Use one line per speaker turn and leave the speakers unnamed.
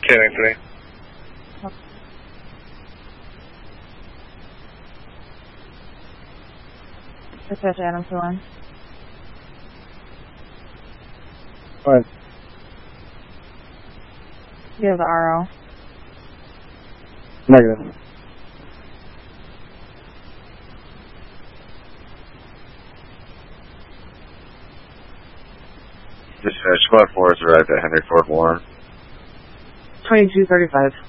K93.
Dispatch Adams to 1.
Go ahead.
You have the RO.
Negative.
Dispatch, Squad 4 has arrived at Henry Ford Warren.
2235.